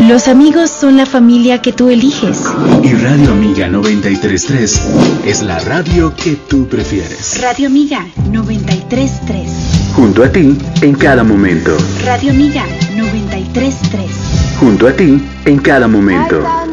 Los amigos son la familia que tú eliges. Y Radio Amiga 93.3 es la radio que tú prefieres. Radio Amiga 93.3. Junto a ti en cada momento. Radio Amiga 93.3. Junto a ti en cada momento.